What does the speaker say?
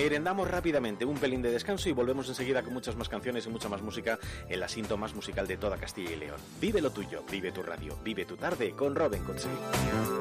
Merendamos rápidamente, un pelín de descanso y volvemos enseguida con muchas más canciones y mucha más música en la cinta más musical de toda Castilla y León. Vive lo tuyo, vive tu radio, vive tu tarde con Rubén Coche.